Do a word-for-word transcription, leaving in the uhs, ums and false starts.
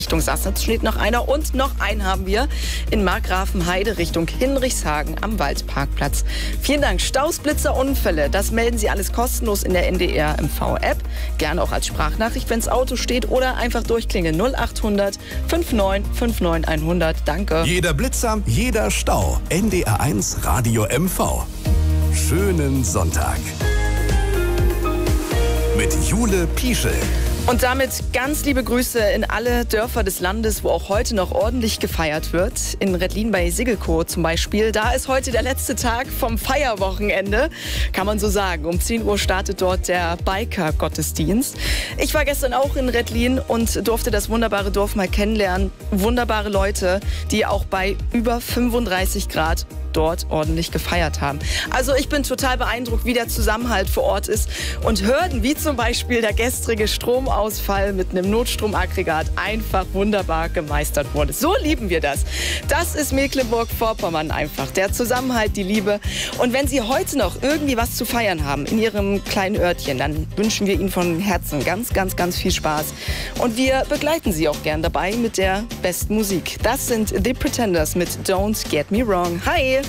Richtung Sassnitz steht noch einer und noch einen haben wir in Markgrafenheide Richtung Hinrichshagen am Waldparkplatz. Vielen Dank. Staus, Blitzer, Unfälle, das melden Sie alles kostenlos in der N D R M V-App. Gerne auch als Sprachnachricht, wenn das Auto steht, oder einfach durchklingeln null achthundert neunundfünfzig neunundfünfzig hundert. Danke. Jeder Blitzer, jeder Stau. N D R eins Radio M V. Schönen Sonntag. Mit Jule Pieschel. Und damit ganz liebe Grüße in alle Dörfer des Landes, wo auch heute noch ordentlich gefeiert wird. In Rettlin bei Siggelkow zum Beispiel. Da ist heute der letzte Tag vom Feierwochenende, kann man so sagen. Um zehn Uhr startet dort der Biker-Gottesdienst. Ich war gestern auch in Rettlin und durfte das wunderbare Dorf mal kennenlernen. Wunderbare Leute, die auch bei über fünfunddreißig Grad dort ordentlich gefeiert haben. Also ich bin total beeindruckt, wie der Zusammenhalt vor Ort ist. Und Hürden wie zum Beispiel der gestrige Stromausfall mit einem Notstromaggregat einfach wunderbar gemeistert wurde. So lieben wir das. Das ist Mecklenburg-Vorpommern einfach. Der Zusammenhalt, die Liebe. Und wenn Sie heute noch irgendwie was zu feiern haben in Ihrem kleinen Örtchen, dann wünschen wir Ihnen von Herzen ganz, ganz, ganz viel Spaß. Und wir begleiten Sie auch gern dabei mit der besten Musik. Das sind The Pretenders mit Don't Get Me Wrong. Hi!